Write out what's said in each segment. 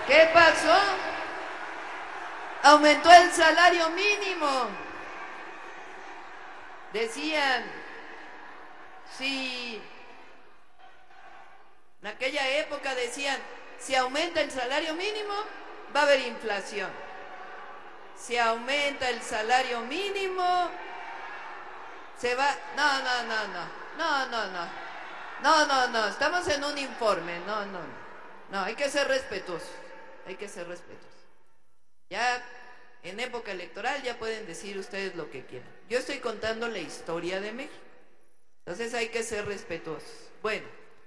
¿Qué pasó? Aumentó el salario mínimo. Decían, si en aquella época decían, si aumenta el salario mínimo, va a haber inflación. Si aumenta el salario mínimo, se va... No, estamos en un informe, no, hay que ser respetuosos, Ya en época electoral ya pueden decir ustedes lo que quieran. Yo estoy contando la historia de México, entonces hay que ser respetuosos. Bueno.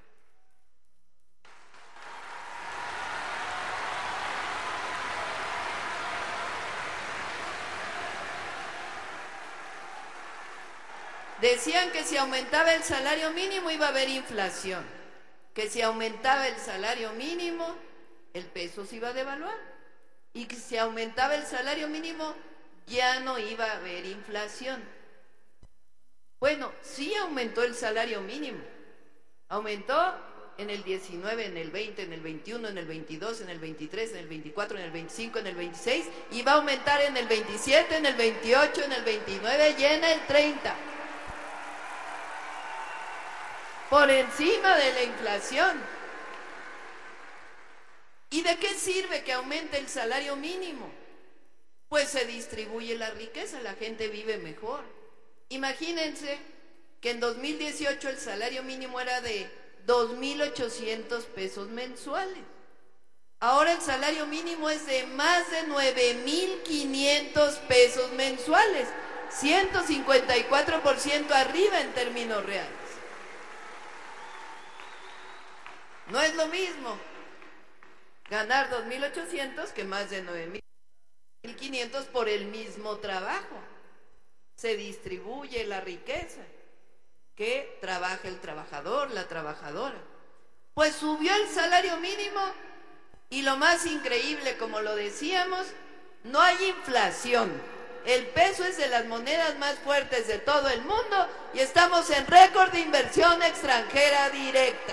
Decían que si aumentaba el salario mínimo iba a haber inflación, que si aumentaba el salario mínimo el peso se iba a devaluar y que si aumentaba el salario mínimo ya no iba a haber inflación. Bueno, sí aumentó el salario mínimo, aumentó en el 19, en el 20, en el 21, en el 22, en el 23, en el 24, en el 25, en el 26 y va a aumentar en el 27, en el 28, en el 29 y en el 30. Por encima de la inflación. ¿Y de qué sirve que aumente el salario mínimo? Pues se distribuye la riqueza, la gente vive mejor. Imagínense que en 2018 el salario mínimo era de 2,800 pesos mensuales. Ahora el salario mínimo es de más de 9,500 pesos mensuales, 154% arriba en términos reales. No es lo mismo ganar 2,800 que más de 9,500 por el mismo trabajo. Se distribuye la riqueza que trabaja el trabajador, la trabajadora. Pues subió el salario mínimo y lo más increíble, como lo decíamos, no hay inflación. El peso es de las monedas más fuertes de todo el mundo y estamos en récord de inversión extranjera directa.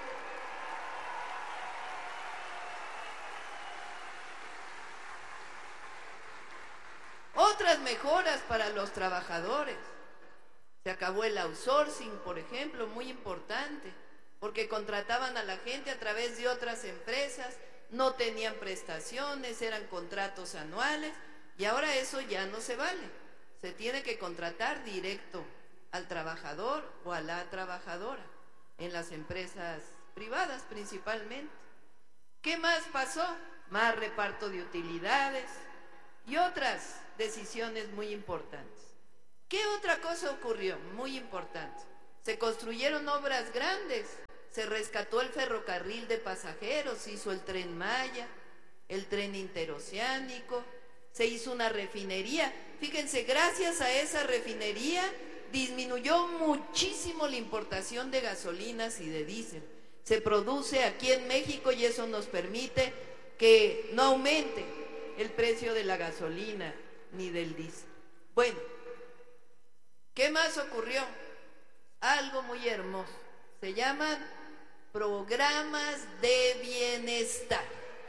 Otras mejoras para los trabajadores. Se acabó el outsourcing, por ejemplo, muy importante, porque contrataban a la gente a través de otras empresas, no tenían prestaciones, eran contratos anuales, y ahora eso ya no se vale. Se tiene que contratar directo al trabajador o a la trabajadora, en las empresas privadas principalmente. ¿Qué más pasó? Más reparto de utilidades y otras decisiones muy importantes. ¿Qué otra cosa ocurrió? Muy importante. Se construyeron obras grandes, se rescató el ferrocarril de pasajeros, se hizo el Tren Maya, el tren interoceánico, se hizo una refinería. Fíjense, gracias a esa refinería disminuyó muchísimo la importación de gasolinas y de diésel. Se produce aquí en México y eso nos permite que no aumente el precio de la gasolina ni del diésel. Bueno, ¿qué más ocurrió? Algo muy hermoso. Se llaman programas de bienestar.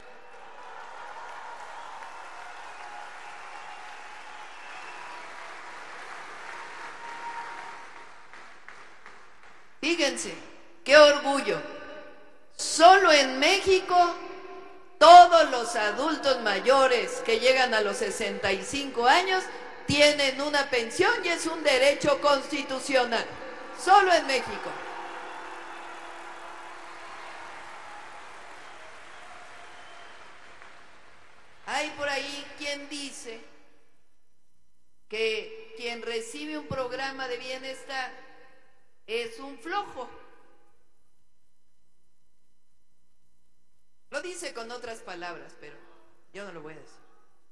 Fíjense, qué orgullo. Solo en México todos los adultos mayores que llegan a los 65 años tienen una pensión y es un derecho constitucional. Solo en México. Hay por ahí quien dice que quien recibe un programa de bienestar es un flojo. Lo dice con otras palabras, pero yo no lo voy a decir.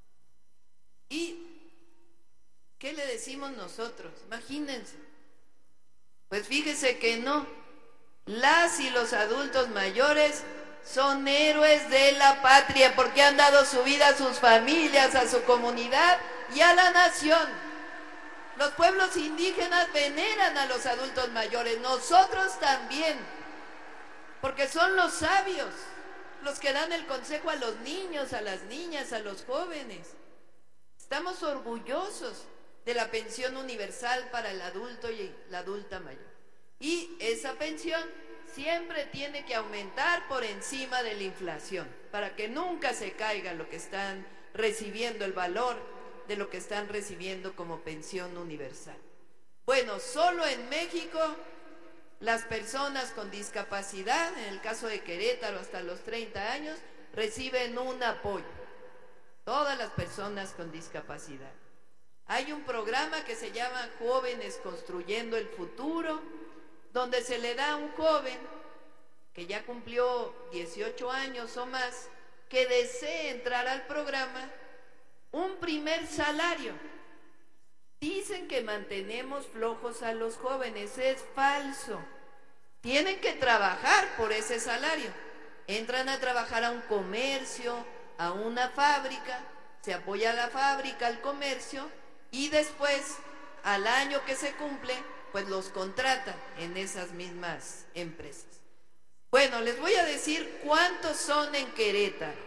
¿Y qué le decimos nosotros? Imagínense. Pues fíjese que no. Las y los adultos mayores son héroes de la patria porque han dado su vida a sus familias, a su comunidad y a la nación. Los pueblos indígenas veneran a los adultos mayores, nosotros también, porque son los sabios los que dan el consejo a los niños, a las niñas, a los jóvenes. Estamos orgullosos de la pensión universal para el adulto y la adulta mayor. Y esa pensión siempre tiene que aumentar por encima de la inflación, para que nunca se caiga lo que están recibiendo, el valor de lo que están recibiendo como pensión universal. Bueno, solo en México las personas con discapacidad, en el caso de Querétaro hasta los 30 años, reciben un apoyo. Todas las personas con discapacidad. Hay un programa que se llama Jóvenes Construyendo el Futuro, donde se le da a un joven que ya cumplió 18 años o más, que desee entrar al programa, un primer salario. Dicen que mantenemos flojos a los jóvenes, es falso. Tienen que trabajar por ese salario. Entran a trabajar a un comercio, a una fábrica, se apoya a la fábrica, al comercio, y después, al año que se cumple, pues los contratan en esas mismas empresas. Bueno, les voy a decir cuántos son en Querétaro.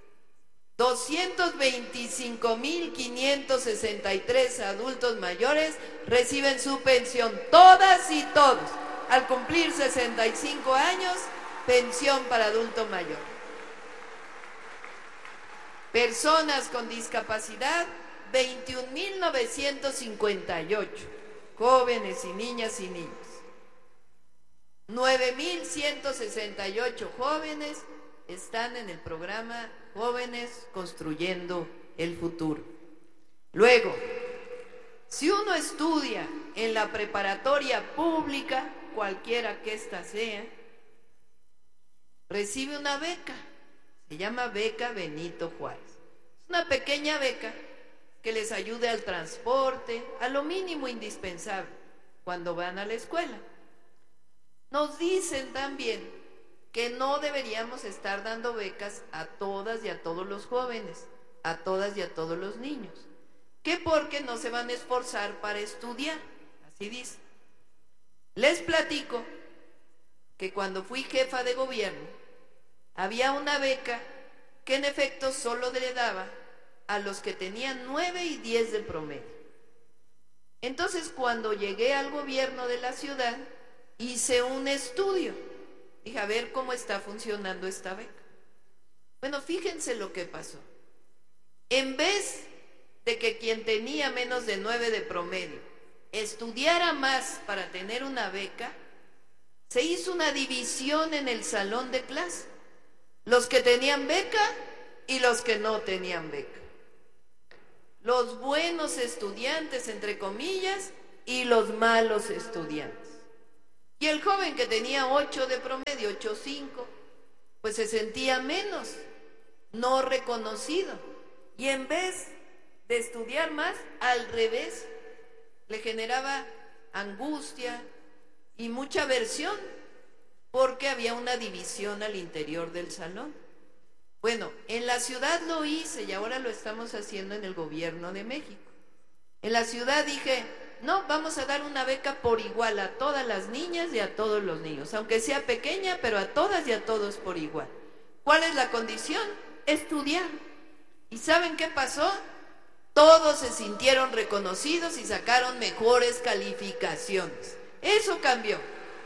225,563 adultos mayores reciben su pensión, todas y todos. Al cumplir 65 años, pensión para adulto mayor. Personas con discapacidad, 21,958, jóvenes y niñas y niños. 9,168 jóvenes están en el programa Jóvenes Construyendo el Futuro. Luego, si uno estudia en la preparatoria pública, cualquiera que ésta sea, recibe una beca, se llama Beca Benito Juárez. Es una pequeña beca que les ayude al transporte, a lo mínimo indispensable cuando van a la escuela. Nos dicen también que no deberíamos estar dando becas a todas y a todos los jóvenes, a todas y a todos los niños, que porque no se van a esforzar para estudiar, así dice. Les platico que cuando fui jefa de gobierno, había una beca que en efecto solo le daba a los que tenían 9 y 10 de promedio. Entonces, cuando llegué al gobierno de la ciudad, hice un estudio. Dije, a ver cómo está funcionando esta beca. Bueno, fíjense lo que pasó. En vez de que quien tenía menos de 9 de promedio estudiara más para tener una beca, se hizo una división en el salón de clase. Los que tenían beca y los que no tenían beca. Los buenos estudiantes, entre comillas, y los malos estudiantes. Y el joven que tenía 8 de promedio, 8.5, pues se sentía menos, no reconocido. Y en vez de estudiar más, al revés, le generaba angustia y mucha aversión, porque había una división al interior del salón. Bueno, en la ciudad lo hice y ahora lo estamos haciendo en el gobierno de México. En la ciudad dije, no, vamos a dar una beca por igual a todas las niñas y a todos los niños, aunque sea pequeña, pero a todas y a todos por igual. ¿Cuál es la condición? Estudiar. ¿Y saben qué pasó? Todos se sintieron reconocidos y sacaron mejores calificaciones. Eso cambió.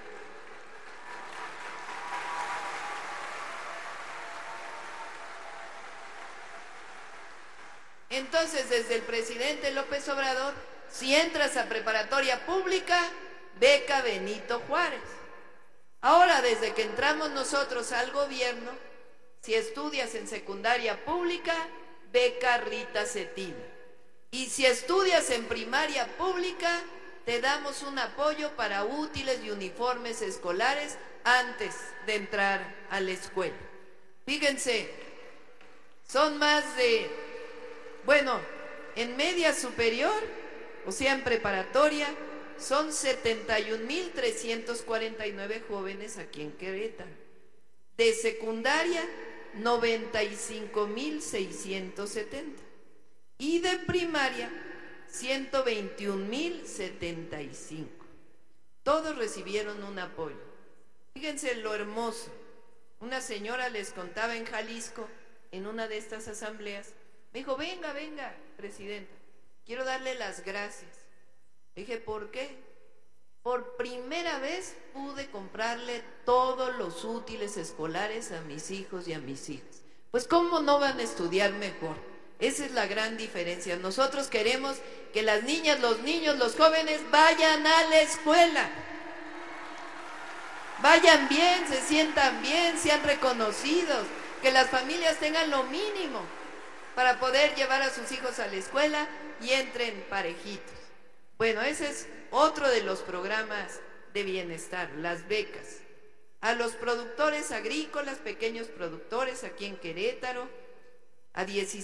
Entonces, desde el presidente López Obrador, si entras a preparatoria pública, beca Benito Juárez. Ahora, desde que entramos nosotros al gobierno, si estudias en secundaria pública, beca Rita Cetina. Y si estudias en primaria pública, te damos un apoyo para útiles y uniformes escolares antes de entrar a la escuela. Fíjense, son más de, bueno, en media superior, o sea, en preparatoria, son 71,349 jóvenes aquí en Querétaro. De secundaria, 95,670. Y de primaria, 121,075. Todos recibieron un apoyo. Fíjense lo hermoso. Una señora les contaba en Jalisco, en una de estas asambleas, me dijo, venga, venga, presidenta, quiero darle las gracias. Le dije, ¿por qué? Por primera vez pude comprarle todos los útiles escolares a mis hijos y a mis hijas. Pues ¿cómo no van a estudiar mejor? Esa es la gran diferencia. Nosotros queremos que las niñas, los niños, los jóvenes vayan a la escuela. Vayan bien, se sientan bien, sean reconocidos, que las familias tengan lo mínimo para poder llevar a sus hijos a la escuela y entren parejitos. Bueno, ese es otro de los programas de bienestar, las becas. A los productores agrícolas, pequeños productores aquí en Querétaro, a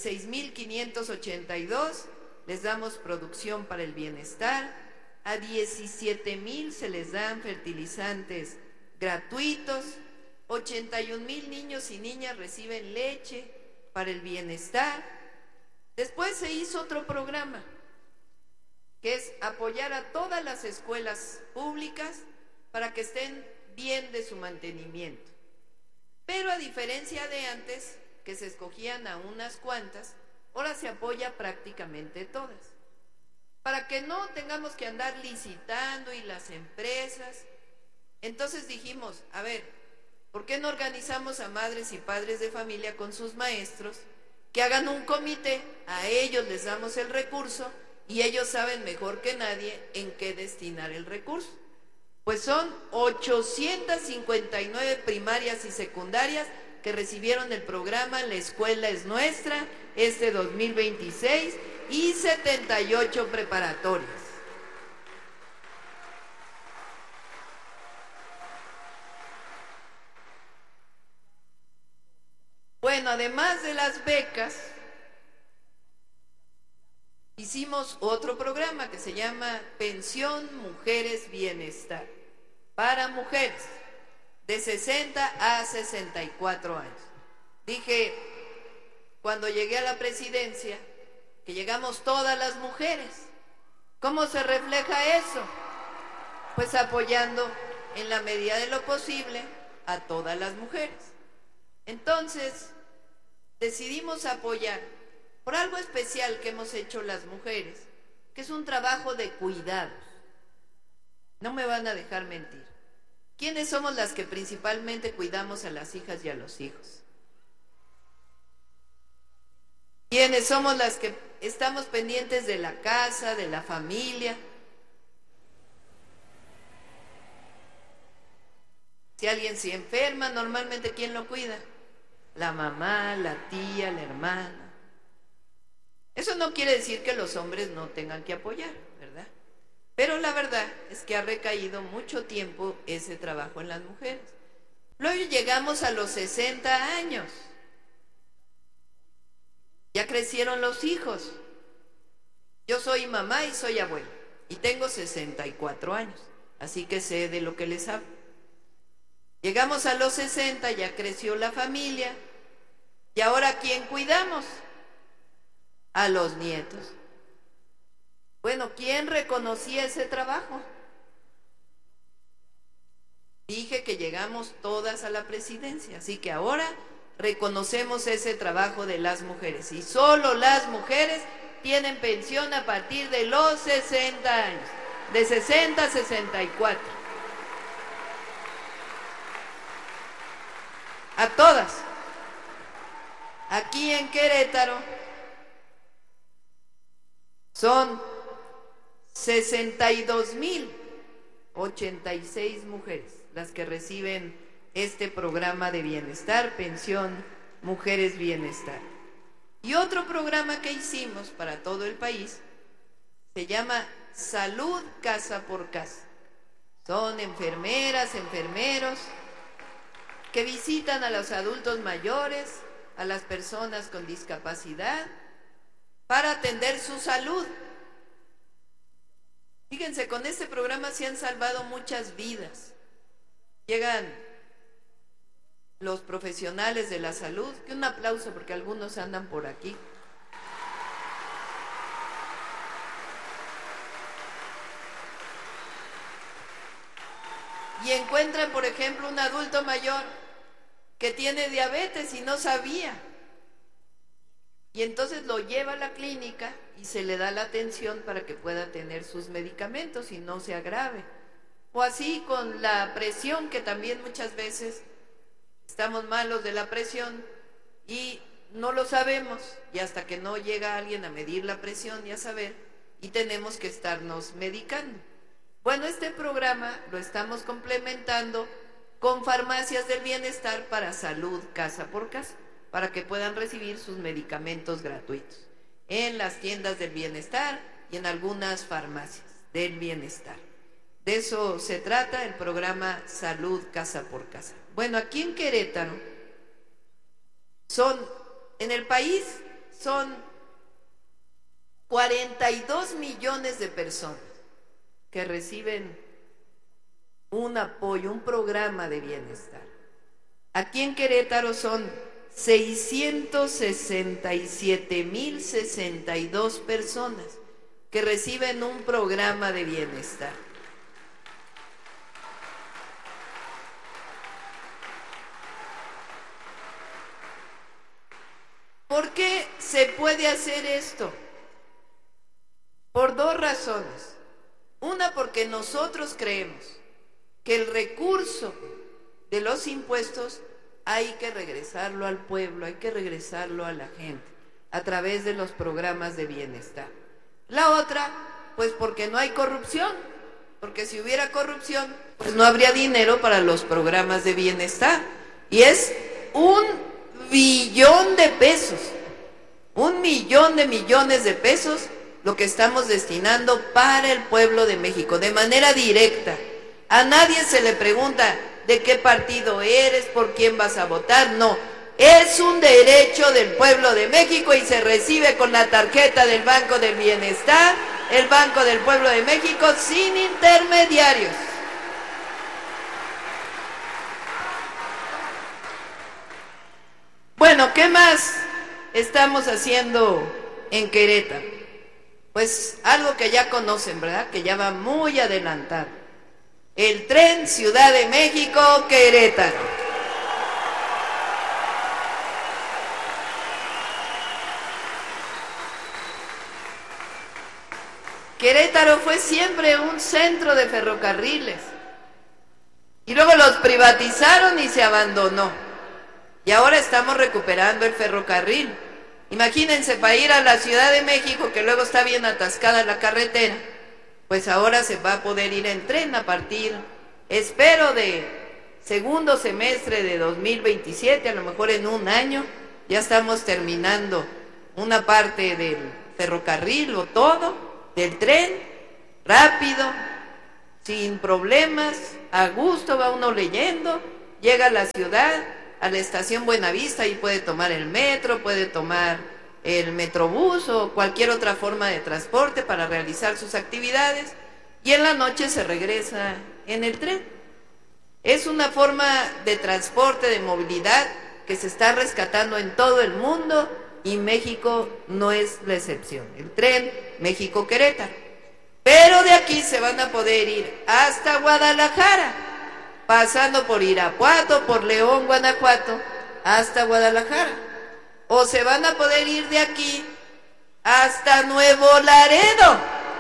16,582 les damos producción para el bienestar, a 17,000 se les dan fertilizantes gratuitos, 81,000 niños y niñas reciben leche para el bienestar. Después se hizo otro programa, que es apoyar a todas las escuelas públicas para que estén bien de su mantenimiento. Pero a diferencia de antes, que se escogían a unas cuantas, ahora se apoya prácticamente todas. Para que no tengamos que andar licitando y las empresas. Entonces dijimos, a ver, ¿por qué no organizamos a madres y padres de familia con sus maestros, que hagan un comité, a ellos les damos el recurso y ellos saben mejor que nadie en qué destinar el recurso? Pues son 859 primarias y secundarias que recibieron el programa La Escuela es Nuestra este 2026 y 78 preparatorias. Bueno, además de las becas, hicimos otro programa que se llama Pensión Mujeres Bienestar, para mujeres de 60 a 64 años. Dije, cuando llegué a la presidencia, que llegamos todas las mujeres. ¿Cómo se refleja eso? Pues apoyando en la medida de lo posible a todas las mujeres. Entonces, decidimos apoyar por algo especial que hemos hecho las mujeres, que es un trabajo de cuidados. No me van a dejar mentir. ¿Quiénes somos las que principalmente cuidamos a las hijas y a los hijos? ¿Quiénes somos las que estamos pendientes de la casa, de la familia? Si alguien se enferma, normalmente ¿quién lo cuida? La mamá, la tía, la hermana. Eso no quiere decir que los hombres no tengan que apoyar, ¿verdad? Pero la verdad es que ha recaído mucho tiempo ese trabajo en las mujeres. Luego llegamos a los 60 años. Ya crecieron los hijos. Yo soy mamá y soy abuela y tengo 64 años, así que sé de lo que les hablo. Llegamos a los 60, ya creció la familia y ahora ¿a quién cuidamos? A los nietos. Bueno, ¿quién reconocía ese trabajo? Dije que llegamos todas a la presidencia, así que ahora reconocemos ese trabajo de las mujeres y solo las mujeres tienen pensión a partir de los 60 años, de 60 a 64. A todas. Aquí en Querétaro son 62,086 mujeres las que reciben este programa de bienestar, Pensión Mujeres Bienestar. Y otro programa que hicimos para todo el país se llama Salud Casa por Casa. Son enfermeras, enfermeros que visitan a los adultos mayores, a las personas con discapacidad, para atender su salud. Fíjense, con este programa se han salvado muchas vidas. Llegan los profesionales de la salud, que un aplauso porque algunos andan por aquí. Y encuentran, por ejemplo, un adulto mayor que tiene diabetes y no sabía. Y entonces lo lleva a la clínica y se le da la atención para que pueda tener sus medicamentos y no se agrave. O así con la presión, que también muchas veces estamos malos de la presión y no lo sabemos, y hasta que no llega alguien a medir la presión y a saber, y tenemos que estarnos medicando. Bueno, este programa lo estamos complementando con farmacias del bienestar para salud casa por casa, para que puedan recibir sus medicamentos gratuitos en las tiendas del bienestar y en algunas farmacias del bienestar. De eso se trata el programa Salud Casa por Casa. Bueno, aquí en Querétaro en el país son 42 millones de personas que reciben un apoyo, un programa de bienestar. Aquí en Querétaro son 667,062 personas que reciben un programa de bienestar. ¿Por qué se puede hacer esto? Por dos razones. Una, porque nosotros creemos que el recurso de los impuestos hay que regresarlo al pueblo, hay que regresarlo a la gente a través de los programas de bienestar. La otra, pues porque no hay corrupción, porque si hubiera corrupción, pues no habría dinero para los programas de bienestar. Y es 1,000,000,000 de pesos, 1,000,000 de millones de pesos lo que estamos destinando para el pueblo de México, de manera directa. A nadie se le pregunta de qué partido eres, por quién vas a votar, no. Es un derecho del pueblo de México y se recibe con la tarjeta del Banco del Bienestar, el Banco del Pueblo de México, sin intermediarios. Bueno, ¿qué más estamos haciendo en Querétaro? Pues algo que ya conocen, ¿verdad? Que ya va muy adelantado. El tren Ciudad de México-Querétaro. Querétaro fue siempre un centro de ferrocarriles. Y luego los privatizaron y se abandonó. Y ahora estamos recuperando el ferrocarril. Imagínense, para ir a la Ciudad de México, que luego está bien atascada la carretera, pues ahora se va a poder ir en tren a partir, espero, de segundo semestre de 2027, a lo mejor en un año, ya estamos terminando una parte del ferrocarril o todo, del tren, rápido, sin problemas, a gusto, va uno leyendo, llega a la ciudad, a la estación Buenavista y puede tomar el metro, puede tomar el metrobús o cualquier otra forma de transporte para realizar sus actividades, y en la noche se regresa en el tren. Es una forma de transporte, de movilidad que se está rescatando en todo el mundo y México no es la excepción. El tren México-Querétaro. Pero de aquí se van a poder ir hasta Guadalajara, pasando por Irapuato, por León, Guanajuato, hasta Guadalajara. O se van a poder ir de aquí hasta Nuevo Laredo.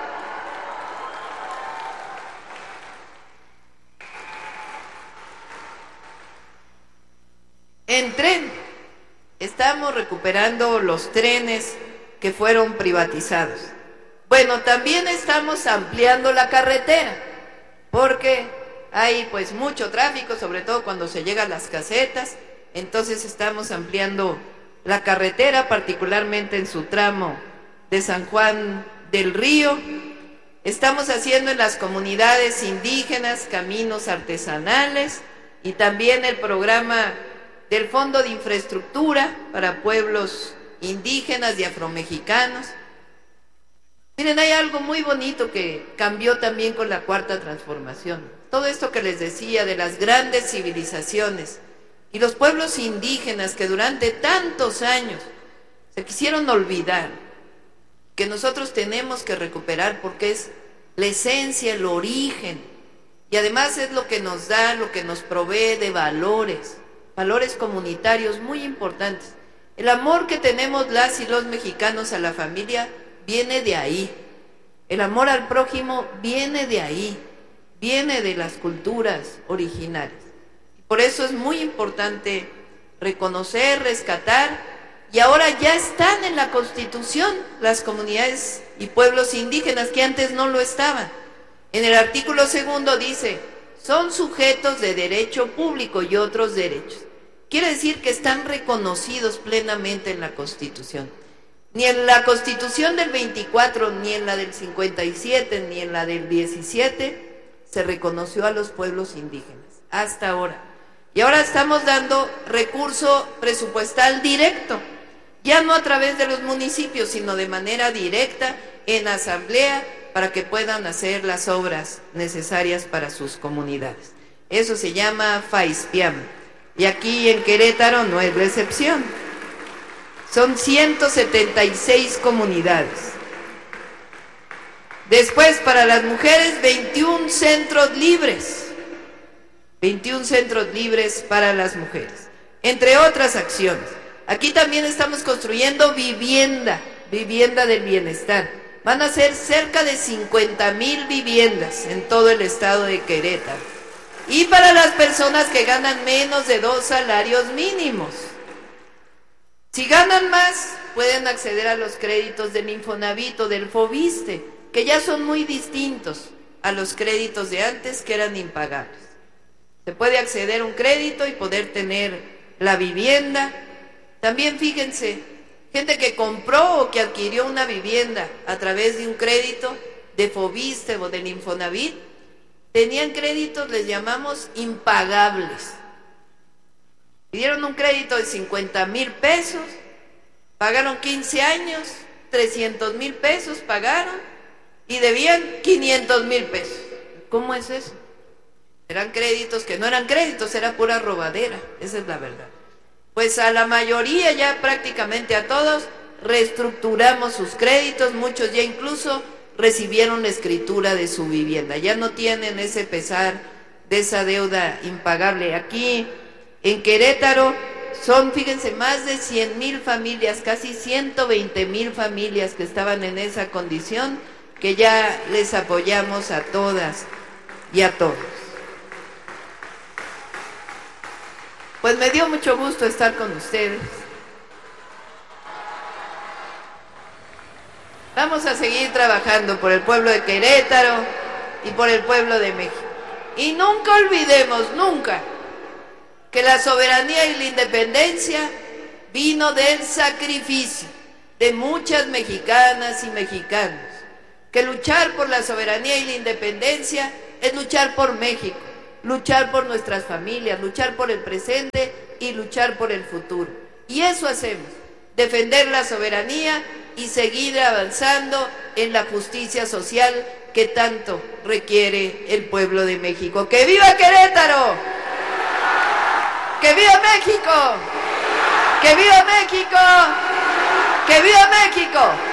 En tren. Estamos recuperando los trenes que fueron privatizados. Bueno, también estamos ampliando la carretera, porque hay pues mucho tráfico, sobre todo cuando se llega a las casetas. Entonces estamos ampliando la carretera, particularmente en su tramo de San Juan del Río. Estamos haciendo en las comunidades indígenas caminos artesanales y también el programa del Fondo de Infraestructura para pueblos indígenas y afromexicanos. Miren, hay algo muy bonito que cambió también con la Cuarta Transformación. Todo esto que les decía de las grandes civilizaciones y los pueblos indígenas que durante tantos años se quisieron olvidar, que nosotros tenemos que recuperar porque es la esencia, el origen, y además es lo que nos da, lo que nos provee de valores. valores comunitarios muy importantes. El amor que tenemos las y los mexicanos a la familia viene de ahí. El amor al prójimo viene de ahí, viene de las culturas originarias. Por eso es muy importante reconocer, rescatar, y ahora ya están en la Constitución las comunidades y pueblos indígenas que antes no lo estaban. En el artículo 2 dice, son sujetos de derecho público y otros derechos. Quiere decir que están reconocidos plenamente en la Constitución. Ni en la Constitución del 24, ni en la del 57, ni en la del 17 se reconoció a los pueblos indígenas, hasta ahora. Y ahora estamos dando recurso presupuestal directo, ya no a través de los municipios, sino de manera directa en asamblea para que puedan hacer las obras necesarias para sus comunidades. Eso se llama FAISPIAM. Y aquí en Querétaro no es la excepción. Son 176 comunidades. Después, para las mujeres, 21 centros libres. 21 centros libres para las mujeres, entre otras acciones. Aquí también estamos construyendo vivienda del bienestar. Van a ser cerca de 50,000 viviendas en todo el estado de Querétaro. Y para las personas que ganan menos de 2 salarios mínimos. Si ganan más, pueden acceder a los créditos del Infonavit o del Foviste, que ya son muy distintos a los créditos de antes, que eran impagables. Se puede acceder a un crédito y poder tener la vivienda. También fíjense, gente que compró o que adquirió una vivienda a través de un crédito de Foviste o del Infonavit, tenían créditos, les llamamos impagables. Pidieron un crédito de 50,000 pesos, pagaron 15 años, 300,000 pesos pagaron y debían 500,000 pesos. ¿Cómo es eso? Eran créditos que no eran créditos, era pura robadera, esa es la verdad. Pues a la mayoría, ya prácticamente a todos, reestructuramos sus créditos, muchos ya incluso recibieron la escritura de su vivienda, ya no tienen ese pesar de esa deuda impagable. Aquí en Querétaro son, fíjense, más de 100,000 familias, casi 120,000 familias que estaban en esa condición, que ya les apoyamos a todas y a todos. Pues me dio mucho gusto estar con ustedes. Vamos a seguir trabajando por el pueblo de Querétaro y por el pueblo de México. Y nunca olvidemos, nunca, que la soberanía y la independencia vino del sacrificio de muchas mexicanas y mexicanos. Que luchar por la soberanía y la independencia es luchar por México, luchar por nuestras familias, luchar por el presente y luchar por el futuro. Y eso hacemos, defender la soberanía y seguir avanzando en la justicia social que tanto requiere el pueblo de México. ¡Que viva Querétaro! ¡Que viva México! ¡Que viva México! ¡Que viva México!